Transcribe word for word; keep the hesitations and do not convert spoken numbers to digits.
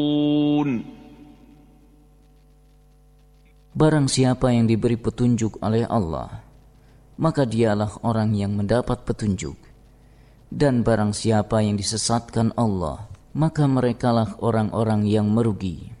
Barang siapa yang diberi petunjuk oleh Allah, maka dialah orang yang mendapat petunjuk. Dan barang siapa yang disesatkan Allah, maka merekalah orang-orang yang merugi.